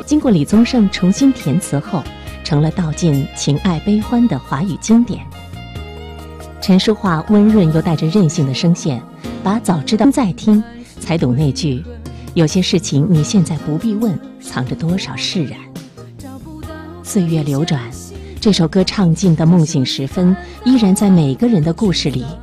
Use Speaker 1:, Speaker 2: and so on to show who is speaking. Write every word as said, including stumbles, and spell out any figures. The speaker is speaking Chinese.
Speaker 1: 经过李宗盛重新填词后，成了道尽情爱悲欢的华语经典。陈淑桦温润又带着任性的声线，把早知道再听才懂那句有些事情你现在不必问，藏着多少释然。岁月流转，这首歌唱尽的梦醒时分，依然在每个人的故事里